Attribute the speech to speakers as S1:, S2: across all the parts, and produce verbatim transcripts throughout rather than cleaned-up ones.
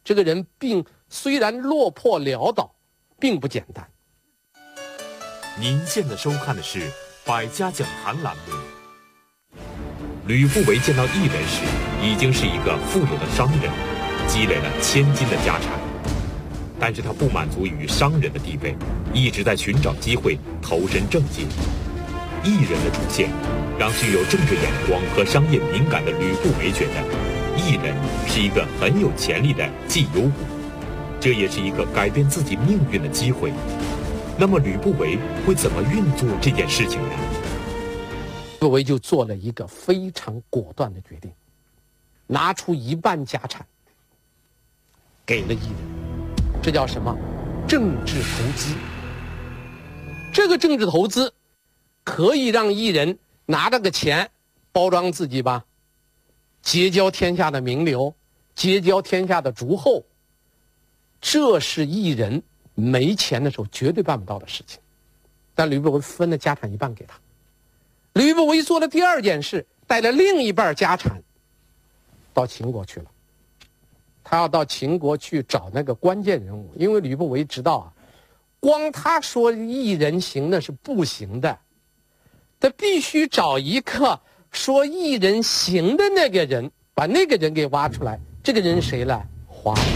S1: 这个人并虽然落魄潦倒，并不简单。
S2: 您现在收看的是《百家讲坛》栏目。吕不韦见到异人时，已经是一个富有的商人，积累了千金的家产。但是他不满足于商人的地位，一直在寻找机会投身政界。异人的出现，让具有政治眼光和商业敏感的吕不韦觉得，异人是一个很有潜力的绩优股，这也是一个改变自己命运的机会。那么吕不韦会怎么运作这件事情呢？
S1: 吕不韦就做了一个非常果断的决定，拿出一半家产给了异人。这叫什么？政治投资。这个政治投资可以让异人拿这个钱包装自己吧，结交天下的名流，结交天下的诸侯。这是异人没钱的时候绝对办不到的事情。但吕不韦分了家产一半给他。吕不韦做了第二件事，带了另一半家产到秦国去了。他要到秦国去找那个关键人物，因为吕不韦知道啊，光他说异人行那是不行的，他必须找一个说异人行的那个人，把那个人给挖出来。这个人谁呢？华阳。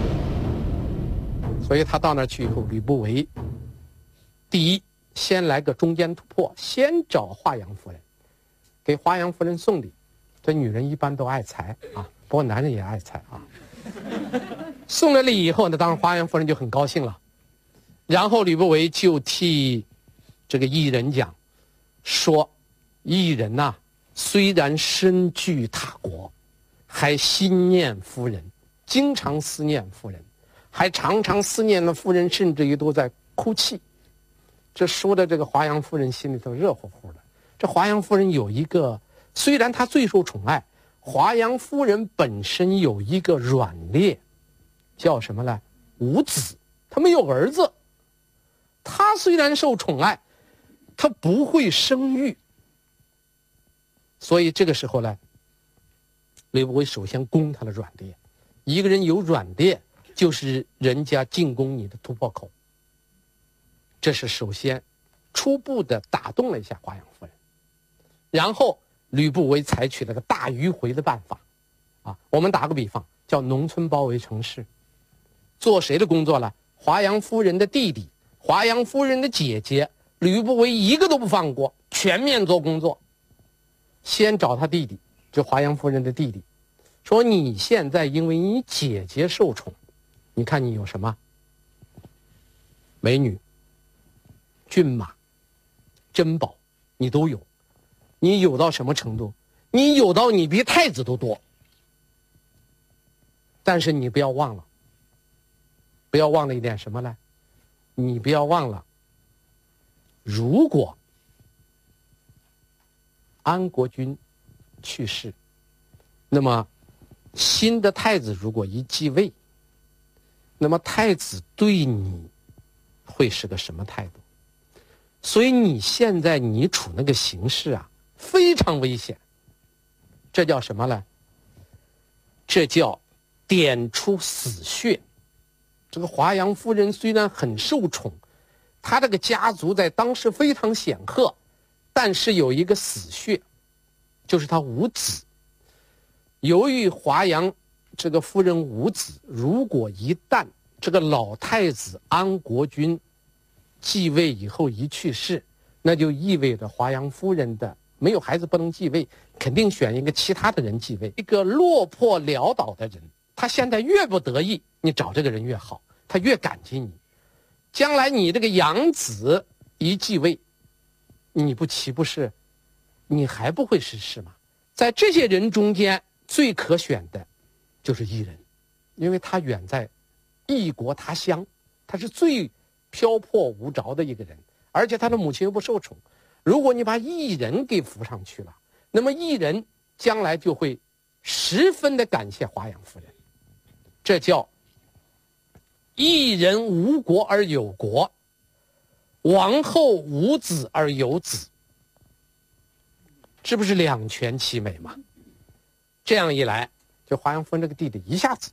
S1: 所以他到那儿去以后，吕不韦第一先来个中间突破，先找华阳夫人，给华阳夫人送礼。这女人一般都爱财啊，不过男人也爱财啊。送了礼以后呢，当然华阳夫人就很高兴了。然后吕不韦就替这个异人讲说，异人呐、啊，虽然身居他国，还心念夫人，经常思念夫人，还常常思念了夫人，甚至于都在哭泣。这说的这个华阳夫人心里头热乎乎的。这华阳夫人有一个，虽然她最受宠爱，华阳夫人本身有一个软肋，叫什么呢？无子，她没有儿子。她虽然受宠爱，她不会生育。所以这个时候呢，吕不韦首先攻她的软肋。一个人有软肋，就是人家进攻你的突破口。这是首先初步的打动了一下华阳夫人。然后吕不韦采取了个大迂回的办法，啊，我们打个比方，叫农村包围城市。做谁的工作了？华阳夫人的弟弟，华阳夫人的姐姐，吕不韦一个都不放过，全面做工作。先找他弟弟，就华阳夫人的弟弟，说你现在因为你姐姐受宠，你看你有什么？美女、骏马、珍宝，你都有。你有到什么程度？你有到你比太子都多。但是你不要忘了，不要忘了一点什么呢？你不要忘了，如果安国君去世，那么新的太子如果一继位，那么太子对你会是个什么态度？所以你现在你处那个形势啊，非常危险。这叫什么呢？这叫点出死穴。这个华阳夫人虽然很受宠，她这个家族在当时非常显赫，但是有一个死穴，就是她无子。由于华阳这个夫人无子，如果一旦这个老太子安国君继位以后一去世，那就意味着华阳夫人的没有孩子不能继位，肯定选一个其他的人继位。一个落魄潦倒的人，他现在越不得意，你找这个人越好，他越感激你。将来你这个养子一继位，你不岂不是你还不会失势吗？在这些人中间最可选的就是异人，因为他远在异国他乡，他是最漂泊无着的一个人，而且他的母亲又不受宠。如果你把异人给扶上去了，那么异人将来就会十分的感谢华阳夫人。这叫异人无国而有国，王后无子而有子，这不是两全其美吗？这样一来，就华阳夫人这个弟弟一下子